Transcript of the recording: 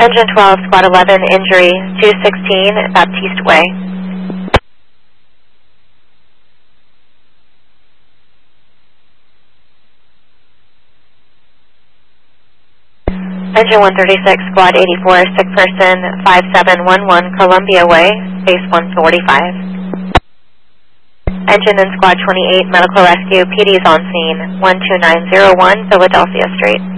Engine 12, Squad 11, injury 216 Baptiste Way. Engine 136, Squad 84, sick person 5711 Columbia Way, base 145. Engine and Squad 28, medical rescue, PD's on scene 12901 Philadelphia Street.